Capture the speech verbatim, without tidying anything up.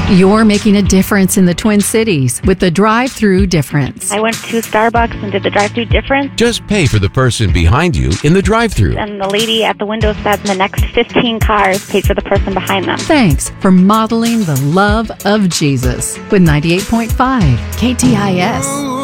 You're making a difference in the Twin Cities with the drive-through difference. I went to Starbucks and did the drive-through difference. Just pay for the person behind you in the drive-through. And the lady at the window said the next fifteen cars paid for the person behind them. Thanks for modeling the love of Jesus with ninety-eight point five K T I S.